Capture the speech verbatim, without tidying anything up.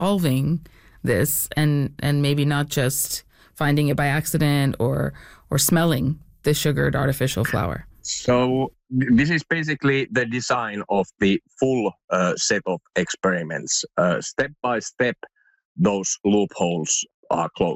solving this and and maybe not just finding it by accident or or smelling the sugared artificial flour? So this is basically the design of the full uh, set of experiments. Uh, step by step, those loopholes are closed.